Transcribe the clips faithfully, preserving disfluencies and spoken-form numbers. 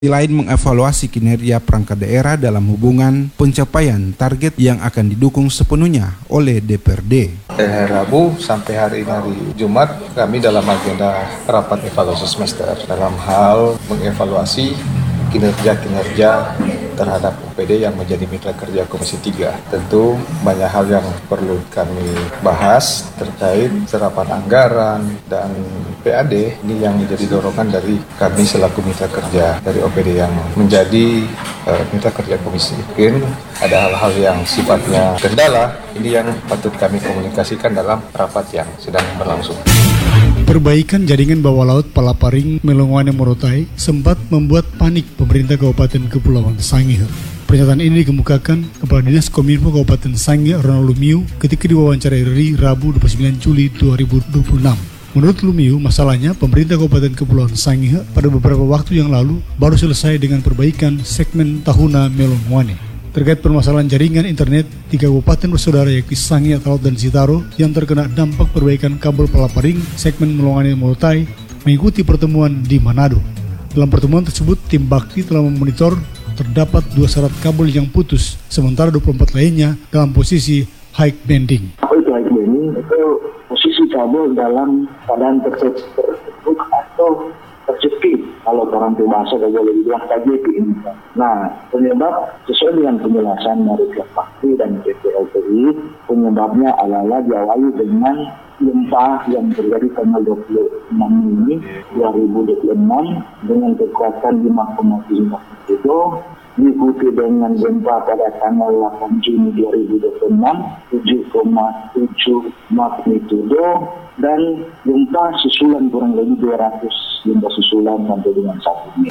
Selain mengevaluasi kinerja perangkat daerah dalam hubungan pencapaian target yang akan didukung sepenuhnya oleh D P R D. Dari Rabu sampai hari ini hari Jumat, kami dalam agenda rapat evaluasi semester dalam hal mengevaluasi kinerja-kinerja terhadap O P D yang menjadi mitra kerja Komisi tiga. Tentu banyak hal yang perlu kami bahas terkait serapan anggaran dan P A D ini yang menjadi dorongan dari kami selaku mitra kerja dari O P D yang menjadi uh, mitra kerja Komisi. Mungkin ada hal-hal yang sifatnya kendala, ini yang patut kami komunikasikan dalam rapat yang sedang berlangsung. Perbaikan jaringan bawah laut Palaparing, Melongoane, Morotai sempat membuat panik pemerintah Kabupaten Kepulauan Sangihe. Pernyataan ini dikemukakan Kepala Dinas Kominfo Kabupaten Sangihe, Ronald Lumiu, ketika diwawancarai R I Rabu dua puluh sembilan Juli dua ribu dua puluh enam. Menurut Lumiu, masalahnya pemerintah Kabupaten Kepulauan Sangihe pada beberapa waktu yang lalu baru selesai dengan perbaikan segmen Tahuna Melongoane. Terkait permasalahan jaringan internet di kabupaten bersaudara yakni Sangihe, Talaut, dan Sitaro yang terkena dampak perbaikan kabel Palaparing segmen Melongoane Morotai mengikuti pertemuan di Manado. Dalam pertemuan tersebut, tim Bakti telah memonitor terdapat dua serat kabel yang putus, sementara dua puluh empat lainnya dalam posisi high bending. Apa itu high bending? Itu posisi kabel dalam keadaan tertutup atau terjepit, kalau orang tua bahasa kalau lebih bilang K J P ini. Nah, penyebab sesuai dengan penjelasan dari pihak Bakti dan P P L T I, penyebabnya adalah diawali dengan gempa yang terjadi tanggal dua puluh enam Juni dua ribu dua puluh enam dengan kekuatan lima koma tujuh magnitudo, diikuti dengan gempa pada tanggal delapan Juni dua ribu dua puluh enam tujuh koma tujuh magnitudo, dan gempa susulan kurang lebih dua ratus gempa susulan sampai dengan saat ini.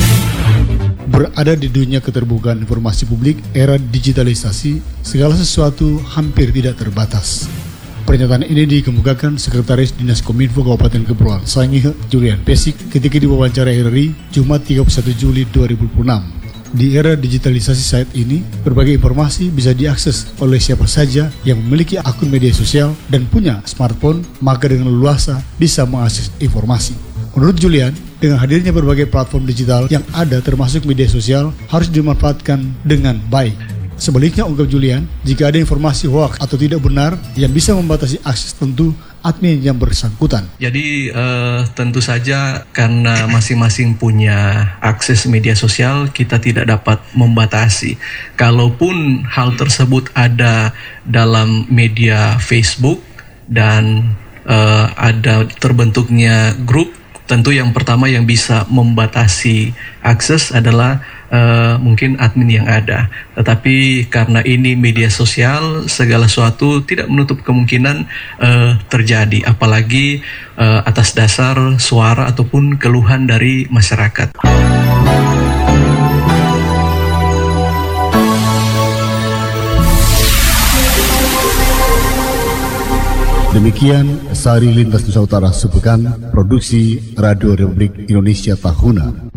Berada di dunia keterbukaan informasi publik, era digitalisasi, segala sesuatu hampir tidak terbatas. Pernyataan ini dikemukakan Sekretaris Dinas Kominfo Kabupaten Kepulauan Sangihe, Julian Pesik, ketika diwawancarai R I Jumat tiga puluh satu Juli dua ribu dua puluh enam. Di era digitalisasi saat ini, berbagai informasi bisa diakses oleh siapa saja yang memiliki akun media sosial dan punya smartphone, maka dengan leluasa bisa mengakses informasi. Menurut Julian, dengan hadirnya berbagai platform digital yang ada termasuk media sosial harus dimanfaatkan dengan baik. Sebaliknya, ungkap Julian, jika ada informasi hoax atau tidak benar yang bisa membatasi akses, tentu admin yang bersangkutan. Jadi uh, tentu saja karena masing-masing punya akses media sosial, kita tidak dapat membatasi. Kalaupun hal tersebut ada dalam media Facebook dan uh, ada terbentuknya grup, tentu yang pertama yang bisa membatasi akses adalah uh, mungkin admin yang ada. Tetapi karena ini media sosial, segala sesuatu tidak menutup kemungkinan uh, terjadi, apalagi uh, atas dasar suara ataupun keluhan dari masyarakat. Demikian Sari Lintas Nusa Utara sepekan, produksi Radio Republik Indonesia Tahuna.